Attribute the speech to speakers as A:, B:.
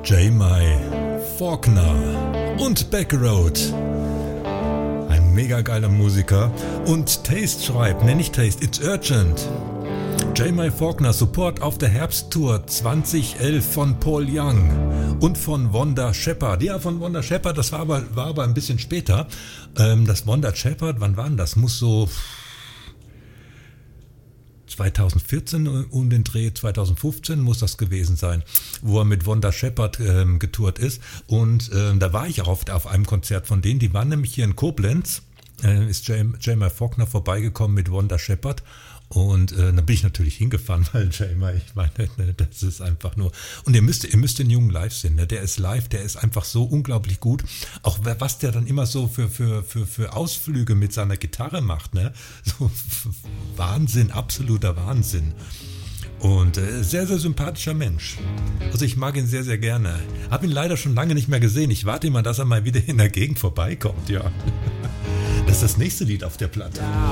A: J-Mai Faulkner und Backroad. Ein mega geiler Musiker. Und Taste schreibt, nicht Taste, It's Urgent. J-Mai Faulkner Support auf der Herbsttour 2011 von Paul Young und von Wanda Shepard. Ja, von Wanda Shepard, das war aber ein bisschen später. Das Wanda Shepard, wann war denn das? Muss so 2014 um den Dreh, 2015 muss das gewesen sein, wo er mit Wanda Shepard getourt ist. Und da war ich auch auf einem Konzert von denen. Die waren nämlich hier in Koblenz. Ist J-Mai Faulkner vorbeigekommen mit Wanda Shepard. Und da bin ich natürlich hingefahren, weil J-Mai, ich meine, das ist einfach nur... Und ihr müsst den Jungen live sehen, ne? Der ist live, der ist einfach so unglaublich gut. Auch was der dann immer so für Ausflüge mit seiner Gitarre macht, ne? So Wahnsinn, absoluter Wahnsinn. Und sehr, sehr sympathischer Mensch. Also ich mag ihn sehr, sehr gerne. Habe ihn leider schon lange nicht mehr gesehen. Ich warte immer, dass er mal wieder in der Gegend vorbeikommt, ja. Das ist das nächste Lied auf der Platte.